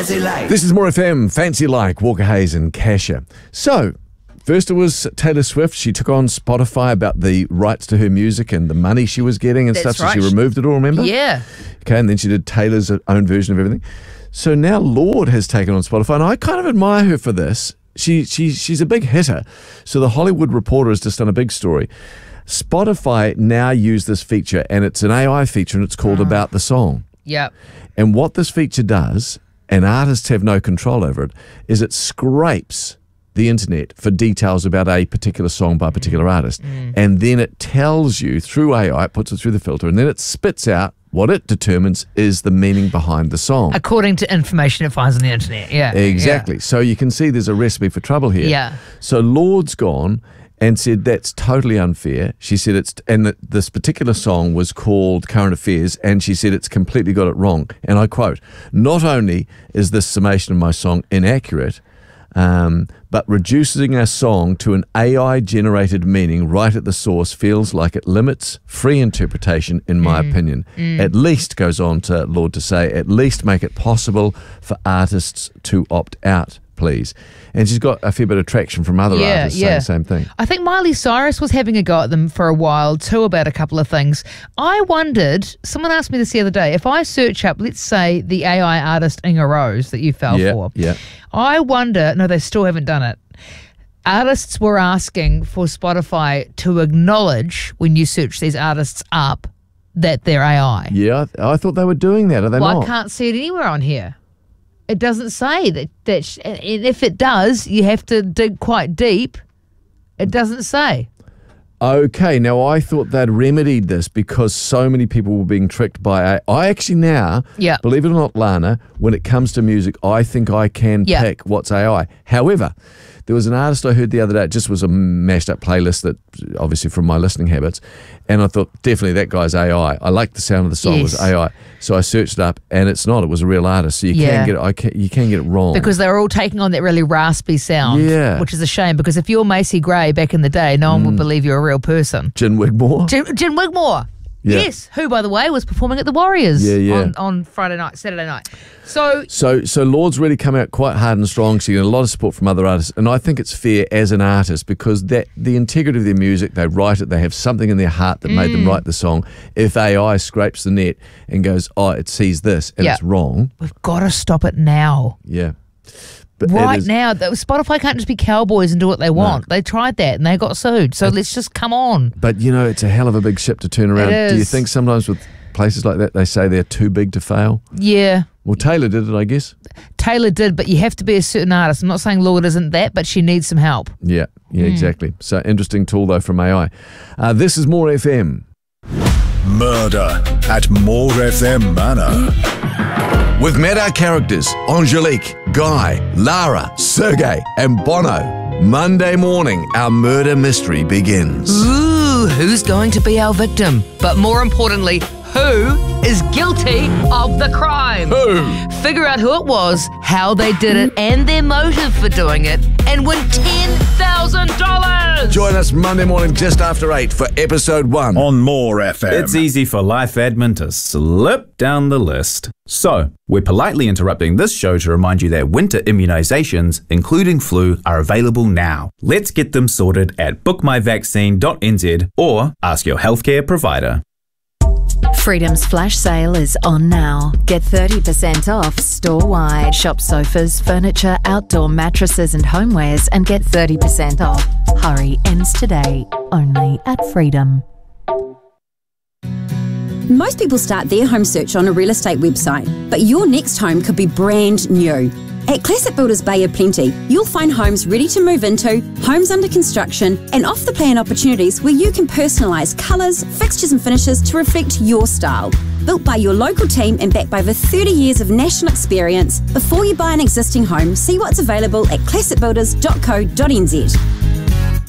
Fancy Like. This is More FM, Fancy Like, Walker Hayes and Kasha. So, first it was Taylor Swift. She took on Spotify about the rights to her music and the money she was getting and That's stuff. right. So she removed it all, remember? Yeah. Okay, and then she did Taylor's own version of everything. So now Lorde has taken on Spotify, and I kind of admire her for this. She's a big hitter. So the Hollywood Reporter has just done a big story. Spotify now use this feature, and it's an AI feature, and it's called About the Song. Yep. And what this feature does, and artists have no control over it, is it scrapes the internet for details about a particular song by a particular artist. And then it tells you through AI, it puts it through the filter, and then it spits out what it determines is the meaning behind the song. According to information it finds on the internet. Yeah. Exactly. So you can see there's a recipe for trouble here. Yeah. So Lorde's gone and said that's totally unfair. She said this particular song was called Current Affairs, and she said it's completely got it wrong. And I quote, "Not only is this summation of my song inaccurate, but reducing a song to an AI-generated meaning right at the source feels like it limits free interpretation, in my opinion. At least," goes on to Lorde to say, "at least make it possible for artists to opt out, please." And she's got a fair bit of traction from other artists saying the same thing. I think Miley Cyrus was having a go at them for a while too about a couple of things. I wondered, someone asked me this the other day, if I search up, let's say, the AI artist Inga Rose that you fell for. Yeah. I wonder, no, they still haven't done it. Artists were asking for Spotify to acknowledge when you search these artists up that they're AI. Yeah, I thought they were doing that. Are they Well, not? I can't see it anywhere on here. It doesn't say that and if it does, you have to dig quite deep. It doesn't say. Okay, now I thought they'd remedied this because so many people were being tricked by I actually now, believe it or not, Lana, when it comes to music, I think I can pick what's AI. However, there was an artist I heard the other day, it just was a mashed up playlist that obviously from my listening habits, and I thought definitely that guy's AI. I liked the sound of the song, it was AI. So I searched it up and it's not, it was a real artist. So you can get it, you can get it wrong. Because they were all taking on that really raspy sound, which is a shame because if you're Macy Gray back in the day, no one would believe you're a real person. Gin Wigmore? Gin Wigmore. Yeah. Yes, who, by the way, was performing at the Warriors on Saturday night. So Lorde's really come out quite hard and strong. She got a lot of support from other artists, and I think it's fair as an artist because the integrity of their music, they write it, they have something in their heart that made them write the song. If AI scrapes the net and goes, oh, it sees this and it's wrong. We've got to stop it now. Yeah. But now, Spotify can't just be cowboys and do what they want. No. They tried that and they got sued. So let's just come on. But, you know, it's a hell of a big ship to turn around. It is. Do you think sometimes with places like that, they say they're too big to fail? Yeah. Well, Taylor did it, I guess. Taylor did, but you have to be a certain artist. I'm not saying Lorde isn't that, but she needs some help. Yeah, exactly. So interesting tool, though, from AI. This is More FM. Murder at More FM Manor. With met our characters, Angelique, Guy, Lara, Sergey, and Bono. Monday morning, our murder mystery begins. Ooh, who's going to be our victim? But more importantly, who is guilty of the crime? Who? Figure out who it was, how they did it, and their motive for doing it, and win $10,000! Join us Monday morning just after 8 for episode 1. On More FM. It's easy for life admin to slip down the list. So, we're politely interrupting this show to remind you that winter immunisations, including flu, are available now. Let's get them sorted at bookmyvaccine.nz or ask your healthcare provider. Freedom's flash sale is on now. Get 30% off store-wide. Shop sofas, furniture, outdoor mattresses and homewares and get 30% off. Hurry, ends today. Only at Freedom. Most people start their home search on a real estate website, but your next home could be brand new. At Classic Builders Bay of Plenty, you'll find homes ready to move into, homes under construction, and off-the-plan opportunities where you can personalise colours, fixtures and finishes to reflect your style. Built by your local team and backed by over 30 years of national experience, before you buy an existing home, see what's available at classicbuilders.co.nz.